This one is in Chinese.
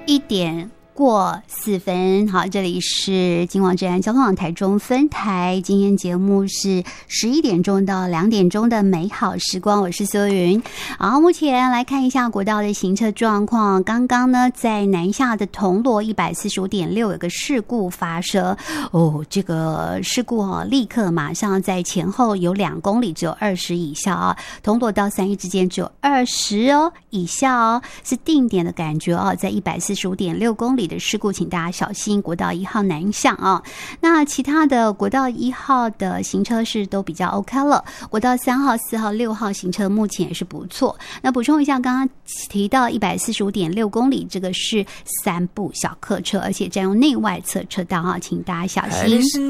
1:04。好，这里是金广治安交通网台中分台，今天节目是11点钟到2点钟的美好时光，我是苏云。好，目前来看一下国道的行车状况。刚刚呢，在南下的铜锣145.6有个事故发生哦，这个事故立刻马上在前后有2公里只有20以下啊，铜锣到3义之间只有20以下哦，是定点的感觉哦，在145.6公里的事故，请大家小心国道1号南向啊。那其他的国道1号的行车是都比较 OK 了，国道3号、4号、6号行车目前也是不错。那补充一下，刚刚提到145.6公里，这个是3部小客车，而且占用内外侧车道啊，请大家小心。